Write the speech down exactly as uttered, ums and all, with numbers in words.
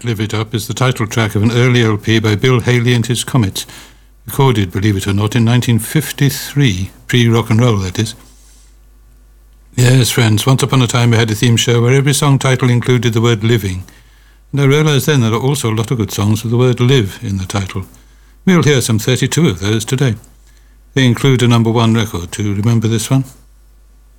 That, Live It Up, is the title track of an early L P by Bill Haley and his Comets, recorded, believe it or not, in nineteen fifty-three, pre-rock and roll, that is. Yes, friends, once upon a time we had a theme show where every song title included the word living, and I realised then there are also a lot of good songs with the word live in the title. We'll hear some thirty-two of those today. They include a number one record. Do you remember this one?